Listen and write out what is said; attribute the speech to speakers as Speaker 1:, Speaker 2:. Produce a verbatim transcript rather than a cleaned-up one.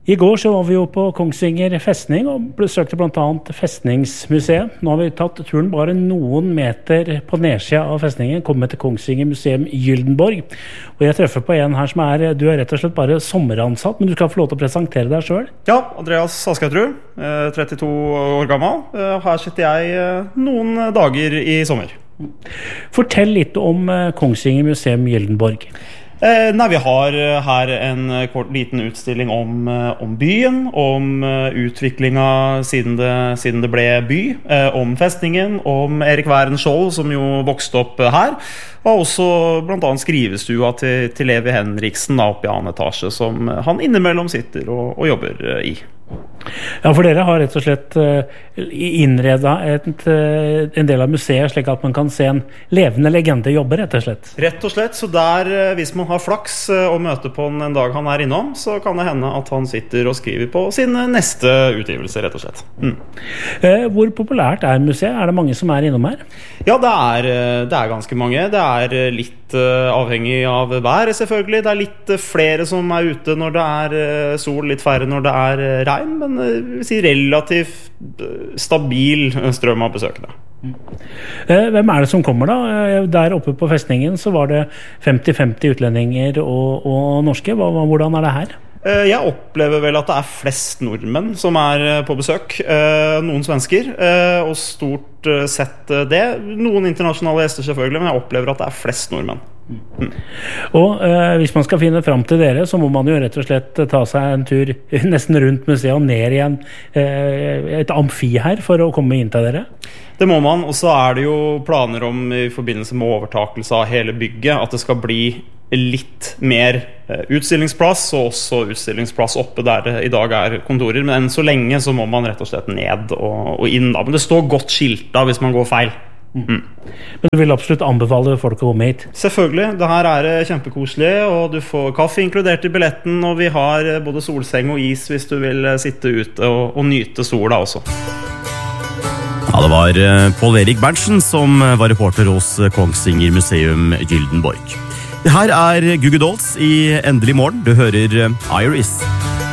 Speaker 1: I går så var vi jo på Kongsvinger festning og besøkte blant annet Festningsmuseet. Nå har vi tatt turen bare noen meter på nedsida av festningen, kommet til Kongsvinger museum Gyldenborg. Og jeg treffer på en her som er, du er rett og slett bare sommeransatt, men du skal få lov til å presentere deg selv.
Speaker 2: Ja, Andreas Askautrud, trettito år gammel. Her sitter jeg noen dager i sommer.
Speaker 1: Fortell litt om Kongsvinger museum Gyldenborg.
Speaker 2: Eh, nei, vi har her en kort liten utstilling om, om byen, om utviklinga siden det, siden det ble by, eh, om festningen, om Erik Væren Skjold, som jo vokste opp her, og også blant annet skrivestua til, til Levi Henriksen da, oppe i annen etasje, som han innimellom sitter og, og jobber i.
Speaker 1: Ja, for dere har rett og slett innredet et, en del av museet slik at man kan se en levende legende jobbe, rett og slett. Rett
Speaker 2: og slett, så der, hvis man har flaks og møter på en dag han er innom, så kan det hende at han sitter og skriver på sin neste utgivelse, rett og slett. Mm.
Speaker 1: Hvor populært er museet? Er det mange som er innom her?
Speaker 2: Ja, det er, det er ganske mange. Det er litt avhengig av været, selvfølgelig. Det er litt flere som er ute når det er sol, litt færre når det er regn, men jeg vil si relativt stabil strøm av besøkende.
Speaker 1: Hvem er det som kommer da? Der oppe på festningen så var det femti femti utlendinger og, og norske. Hvordan er det her?
Speaker 2: Jeg opplever vel at det er flest nordmenn som er på besøk, noen svensker, og stort sett det. Noen internasjonale gjester selvfølgelig, men jeg opplever at det er flest nordmenn. Mm.
Speaker 1: Og eh, hvis man skal finne frem til dere, så må man jo rett og slett ta seg en tur nesten rundt museet og ned igjen eh, et amfi her for å komme inn til dere.
Speaker 2: Det må man, og så er det jo planer om i forbindelse med overtakelse av hele bygget at det skal bli litt mer utstillingsplass, og også utstillingsplass oppe der det i dag er kontorer, men enn så lenge så må man rett og slett ned og, og inn da, men det står godt skilta hvis man går feil. Mm.
Speaker 1: Men du vil absolutt anbefale folk å komme hit?
Speaker 2: Selvfølgelig, det her er kjempekoselig, og du får kaffe inkludert i billetten, og vi har både solseng og is hvis du vil sitte ute og, og nyte sola også.
Speaker 3: Ja, det var Pål Erik Berntsen som var reporter hos Kongsvinger museum Gyldenborg. Det her er Goo Goo Dolls i Endelig morgen. Du hører Iris.